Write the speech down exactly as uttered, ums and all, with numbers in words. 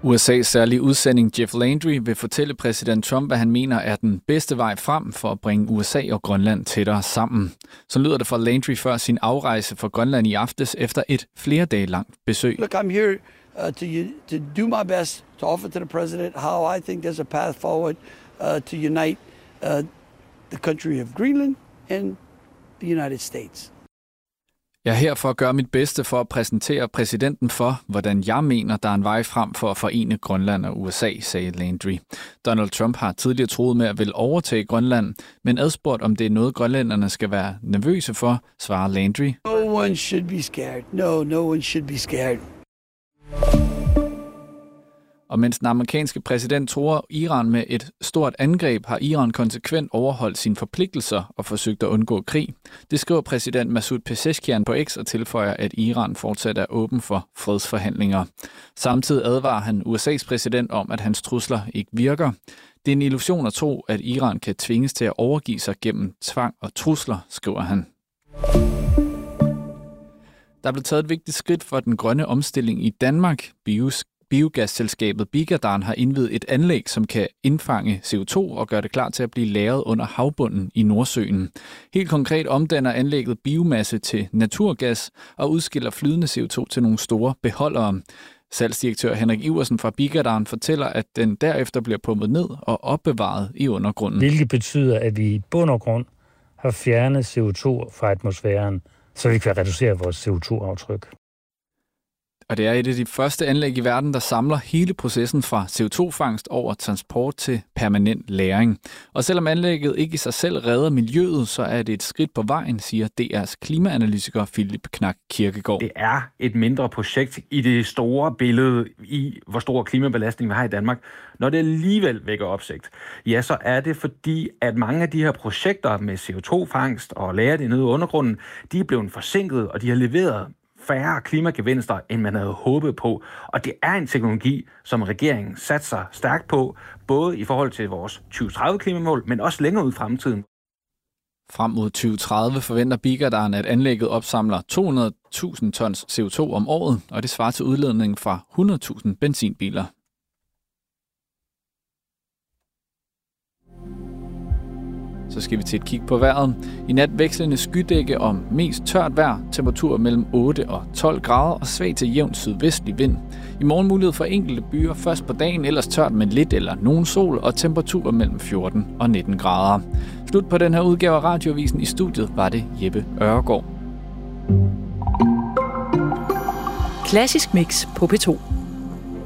U S A's særlige udsending Jeff Landry vil fortælle præsident Trump, hvad han mener er den bedste vej frem for at bringe U S A og Grønland tættere sammen. Så lyder det fra Landry før sin afrejse fra Grønland i aftes efter et flere dage langt besøg. Look, I'm here uh, to, to do my best to offer to the president how I think there's a path forward uh, to unite uh, the country of Greenland and the United States. Jeg er her for at gøre mit bedste for at præsentere præsidenten for, hvordan jeg mener, der er en vej frem for at forene Grønland og U S A, sagde Landry. Donald Trump har tidligere troet med at ville overtage Grønland, men adspurgt om det er noget, grønlænderne skal være nervøse for, svarer Landry. No one should be scared. No, no one should be scared. Og mens den amerikanske præsident tror Iran med et stort angreb, har Iran konsekvent overholdt sine forpligtelser og forsøgt at undgå krig. Det skriver præsident Masoud Pezeshkian på X og tilføjer, at Iran fortsat er åben for fredsforhandlinger. Samtidig advarer han U S A's præsident om, at hans trusler ikke virker. Det er en illusion at tro, at Iran kan tvinges til at overgive sig gennem tvang og trusler, skriver han. Der er blevet taget et vigtigt skridt for den grønne omstilling i Danmark. Bios Biogasselskabet Bigadan har indviet et anlæg, som kan indfange C O to og gøre det klar til at blive lagret under havbunden i Nordsøen. Helt konkret omdanner anlægget biomasse til naturgas og udskiller flydende C O to til nogle store beholdere. Salgsdirektør Henrik Iversen fra Bigadan fortæller, at den derefter bliver pumpet ned og opbevaret i undergrunden. Hvilket betyder, at vi i bund og grund har fjernet C O to fra atmosfæren, så vi kan reducere vores C O to aftryk. Og det er et af de første anlæg i verden, der samler hele processen fra C O to fangst over transport til permanent lagring. Og selvom anlægget ikke i sig selv redder miljøet, så er det et skridt på vejen, siger D R's klimaanalytiker Philip Knak Kirkegaard. Det er et mindre projekt i det store billede i, hvor stor klimabelastning vi har i Danmark. Når det alligevel vækker opsigt, ja, så er det fordi, at mange af de her projekter med C O to fangst og lagring nede i undergrunden, de er blevet forsinket, og de har leveret færre klimagevinster, end man havde håbet på. Og det er en teknologi, som regeringen satser stærkt på, både i forhold til vores tyve tredive klimamål, men også længere ud i fremtiden. Frem mod tyve tredive forventer Bigadan, at anlægget opsamler to hundrede tusind tons C O to om året, og det svarer til udledningen fra hundrede tusind benzinbiler. Så skal vi til et kig på vejret. I nat vekslende skydække om mest tørt vejr, temperaturer mellem otte og tolv grader og svag til jævn sydvestlig vind. I morgen mulighed for enkelte byer først på dagen, ellers tørt med lidt eller nogen sol og temperaturer mellem fjorten og nitten grader. Slut på den her udgave af Radioavisen. I studiet var det Jeppe Ørgaard. Klassisk Mix på P to.